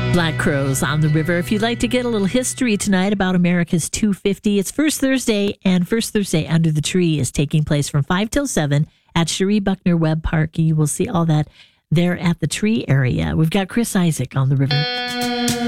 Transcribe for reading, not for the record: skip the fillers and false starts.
Black Crows on the River. If you'd like to get a little history tonight about America's 250, it's First Thursday, and First Thursday Under the Tree is taking place from 5 till 7 at Cherie Buckner Webb Park. You will see all that there at the tree area. We've got Chris Isaak on the river.